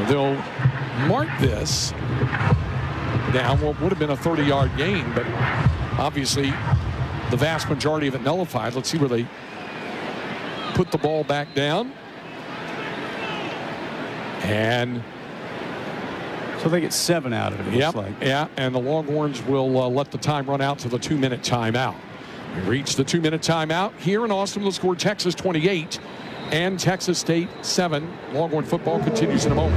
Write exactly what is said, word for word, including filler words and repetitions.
They'll mark this down what would have been a thirty-yard gain, but obviously the vast majority of it nullified. Let's see where they put the ball back down. And so they get seven out of it, it yep, looks like. Yeah, and the Longhorns will uh, let the time run out to the two-minute timeout. We reach the two-minute timeout here in Austin. We'll score Texas twenty-eight and Texas State seven. Longhorn football continues in a moment.